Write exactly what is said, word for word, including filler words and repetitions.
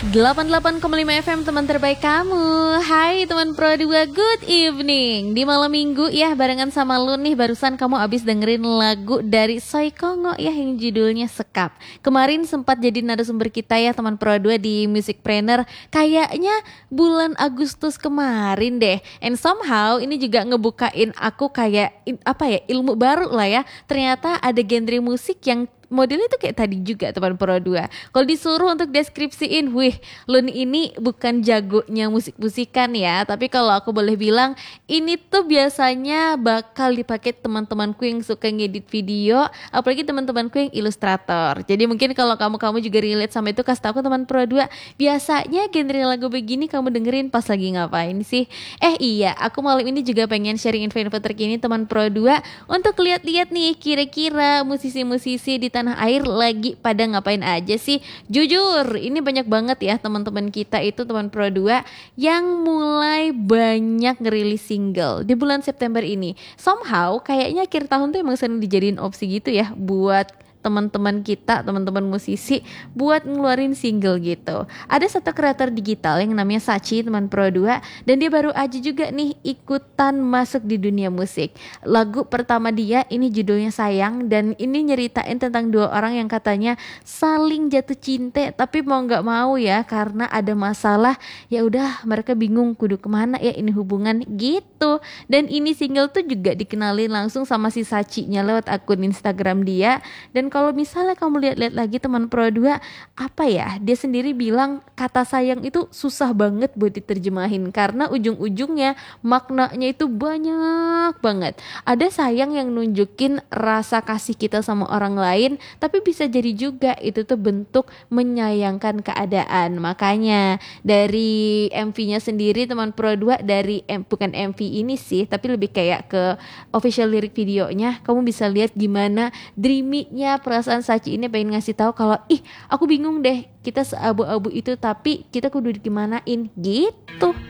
delapan puluh delapan koma lima F M, teman terbaik kamu. Hai teman Pro dua, good evening. Di malam minggu ya, barengan sama lu nih. Barusan kamu abis dengerin lagu dari Soy Kongo ya, yang judulnya Sekap. Kemarin sempat jadi narasumber kita ya teman Pro dua di Musicpreneur. Kayaknya bulan Agustus kemarin deh. And somehow ini juga ngebukain aku kayak apa ya, ilmu baru lah ya. Ternyata ada genre musik yang modelnya tuh kayak tadi juga teman Pro dua. Kalau disuruh untuk deskripsiin, wih, Lun ini bukan jagonya musik-musikan ya, tapi kalau aku boleh bilang, ini tuh biasanya bakal dipakai teman-temanku yang suka ngedit video, apalagi teman-temanku yang ilustrator. Jadi mungkin kalau kamu-kamu juga relate sama itu, kasih tau aku teman Pro dua, biasanya genre lagu begini kamu dengerin pas lagi ngapain sih? Eh iya, aku malam ini juga pengen sharing info-info terkini teman Pro dua untuk lihat-lihat nih kira-kira musisi-musisi di tanah air lagi pada ngapain aja sih. Jujur ini banyak banget ya teman-teman kita itu teman Pro dua yang mulai banyak ngerilis single di bulan September ini. Somehow kayaknya akhir tahun tuh emang sering dijadiin opsi gitu ya buat teman-teman kita, teman-teman musisi buat ngeluarin single gitu. Ada satu kreator digital yang namanya Sachi teman Pro dua, dan dia baru aja juga nih ikutan masuk di dunia musik. Lagu pertama dia ini judulnya Sayang, dan ini nyeritain tentang dua orang yang katanya saling jatuh cinta tapi mau nggak mau ya karena ada masalah, ya udah mereka bingung kudu kemana ya ini hubungan gitu. Dan ini single tuh juga dikenalin langsung sama si Sachi-nya lewat akun Instagram dia. Dan kalau misalnya kamu lihat-lihat lagi teman Pro dua, apa ya, dia sendiri bilang kata sayang itu susah banget buat diterjemahin karena ujung-ujungnya maknanya itu banyak banget. Ada sayang yang nunjukin rasa kasih kita sama orang lain, tapi bisa jadi juga itu tuh bentuk menyayangkan keadaan. Makanya dari M V-nya sendiri teman Pro dua, dari M, bukan M V ini sih, tapi lebih kayak ke official lirik videonya, kamu bisa lihat gimana dreamy-nya perasaan Sachi ini pengen ngasih tahu kalau ih aku bingung deh kita seabu-abu itu tapi kita kudu gimanain gitu.